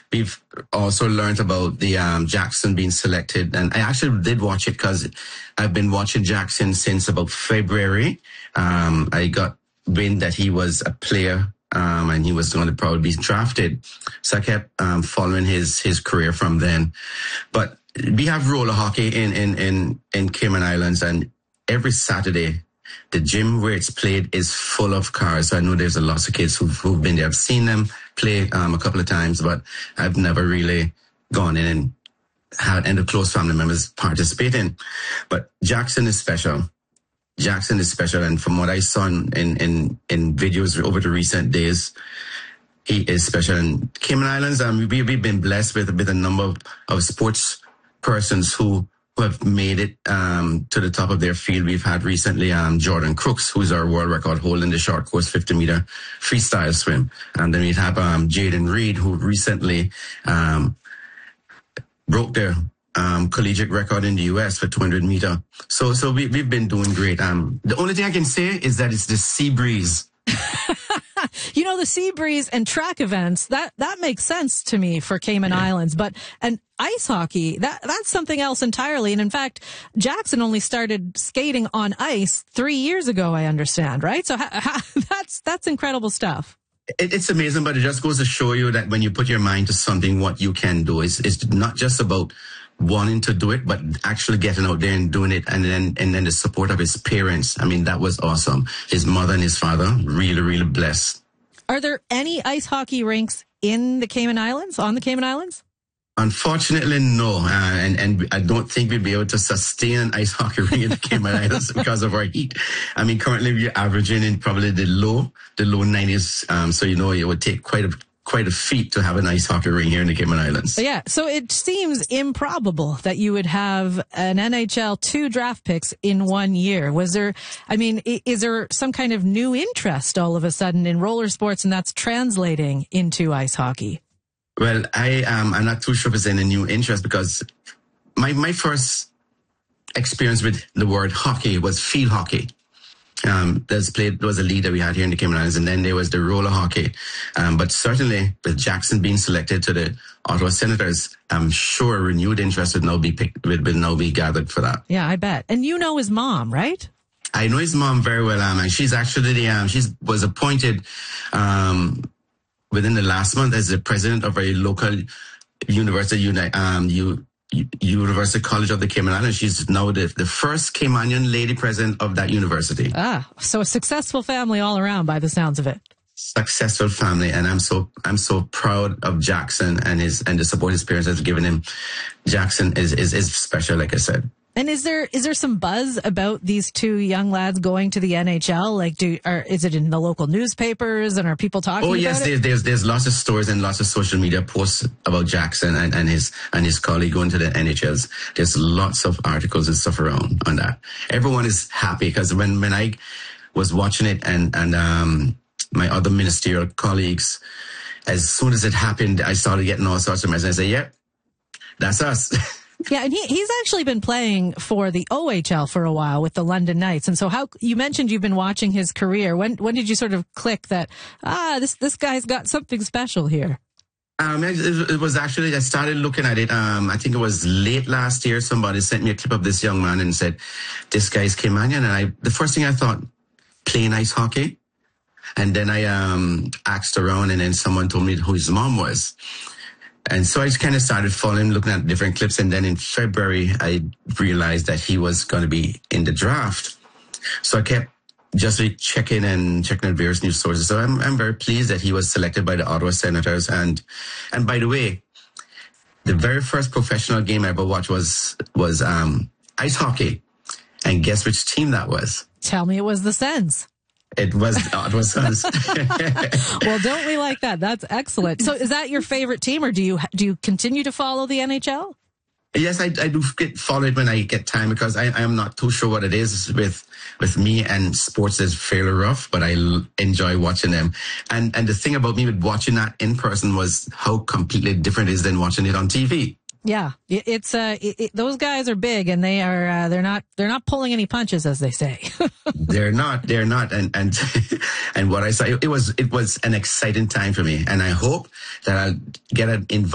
we've also learned about the Jackson being selected, and I actually did watch it because I've been watching Jackson since about February. I got wind that he was a player, and he was going to probably be drafted, so I kept following his career from then. But we have roller hockey in Cayman Islands, and every Saturday, the gym where it's played is full of cars. So I know there's a lot of kids who've been there. I've seen them play a couple of times, but I've never really gone in and had any close family members participating. But Jackson is special. Jackson is special, and from what I saw in videos over the recent days, he is special. And Cayman Islands, we've been blessed with a number of sports persons who have made it to the top of their field. We've had recently Jordan Crooks, who's our world record holder in the short course 50-meter freestyle swim. And then we have Jaden Reed, who recently broke their collegiate record in the U.S. for 200 meter. So we've been doing great. The only thing I can say is that it's the sea breeze. You know, the sea breeze and track events, that makes sense to me for Cayman Islands, but and ice hockey, that's something else entirely. And in fact, Jackson only started skating on ice 3 years ago, I understand, right? So that's incredible stuff. It's amazing, but it just goes to show you that when you put your mind to something, what you can do is not just about wanting to do it, but actually getting out there and doing it, and then the support of his parents. I mean, that was awesome. His mother and his father, really, really blessed. Are there any ice hockey rinks in the Cayman Islands, on the Cayman Islands? Unfortunately, no. And I don't think we'd be able to sustain an ice hockey rink in the Cayman Islands because of our heat. I mean, currently we're averaging in probably the low 90s. So, it would take quite a feat to have an ice hockey rink here in the Cayman Islands. Yeah, so it seems improbable that you would have an NHL 2 draft picks in 1 year. Is there some kind of new interest all of a sudden in roller sports, and that's translating into ice hockey? Well, I'm not too sure if it's any new interest, because my first experience with the word hockey was field hockey. There was a league that we had here in the Cayman Islands, and then there was the roller hockey. But certainly with Jackson being selected to the Ottawa Senators, I'm sure renewed interest would now be gathered for that. Yeah, I bet. And you know his mom, right? I know his mom very well, and she's actually she was appointed within the last month as the president of a local university, University College of the Cayman Islands. She's now the first Caymanian lady president of that university. So a successful family all around by the sounds of it. Successful family, and I'm so proud of Jackson and the support his parents have given him. Jackson is special, like I said. And is there some buzz about these two young lads going to the NHL? Like, is it in the local newspapers, and are people talking about it? Oh yes, there's lots of stories and lots of social media posts about Jackson and his colleague going to the NHLs. There's lots of articles and stuff around on that. Everyone is happy because when I was watching it and my other ministerial colleagues, as soon as it happened, I started getting all sorts of messages. I said, "Yep, that's us." Yeah, and he's actually been playing for the OHL for a while with the London Knights. And so you mentioned you've been watching his career. When did you sort of click that, this guy's got something special here? It was actually, I started looking at it. I think it was late last year. Somebody sent me a clip of this young man and said, this guy's Caymanian. And the first thing I thought, playing ice hockey. And then I asked around, and then someone told me who his mom was. And so I just kind of started following, looking at different clips. And then in February, I realized that he was going to be in the draft. So I kept just checking at various news sources. So I'm very pleased that he was selected by the Ottawa Senators. And by the way, the very first professional game I ever watched was ice hockey. And guess which team that was? Tell me it was the Sens. It was Sens. Well, don't we like that? That's excellent. So is that your favorite team, or do you continue to follow the NHL? Yes, I do follow it when I get time, because I am not too sure what it is with me, and sports is fairly rough, but I enjoy watching them. And the thing about me with watching that in person was how completely different it is than watching it on TV. Yeah, it's those guys are big, and they're not pulling any punches, as they say. They're not, and what I saw, it was an exciting time for me, and I hope that I'll get an invite